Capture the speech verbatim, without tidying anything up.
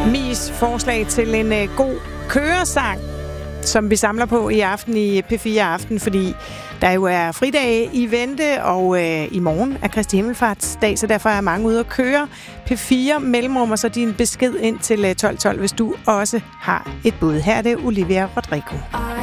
Mies forslag til en uh, god køresang, som vi samler på i aften i P fire Aften, fordi der jo er fridage i vente, og øh, i morgen er Kristi Himmelfartsdag, så derfor er mange ude at køre. P fire mellemrummer så din besked ind til tolv tolv, hvis du også har et bud. Her er det Olivia Rodrigo.